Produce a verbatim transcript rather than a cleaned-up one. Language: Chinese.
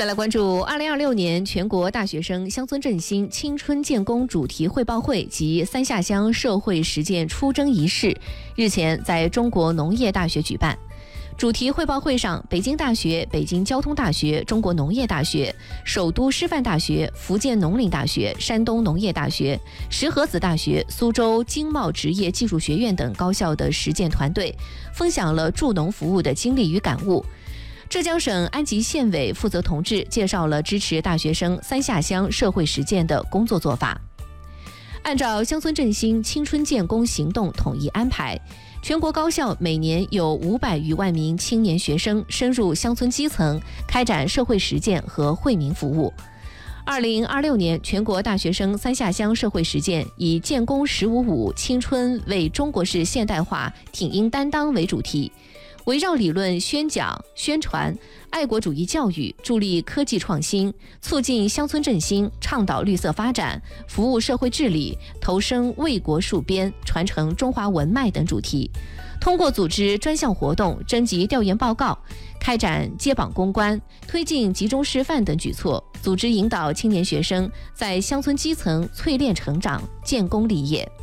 再来关注二零二六年全国大学生乡村振兴青春建功主题汇报会及三下乡社会实践出征仪式，日前在中国农业大学举办。主题汇报会上，北京大学、北京交通大学、中国农业大学、首都师范大学、福建农林大学、山东农业大学、石河子大学、苏州经贸职业技术学院等高校的实践团队分享了助农服务的经历与感悟。浙江省安吉县委负责同志介绍了支持大学生三下乡社会实践的工作做法。按照乡村振兴青春建功行动统一安排，全国高校每年有五百余万名青年学生深入乡村基层，开展社会实践和惠民服务。二零二六年全国大学生三下乡社会实践以建功十五五青春为中国式现代化挺膺担当为主题，围绕理论宣讲、宣传、爱国主义教育，助力科技创新，促进乡村振兴，倡导绿色发展，服务社会治理，投身为国戍边，传承中华文脉等主题。通过组织专项活动、征集调研报告、开展接榜攻关、推进集中示范等举措，组织引导青年学生在乡村基层淬炼成长、建功立业。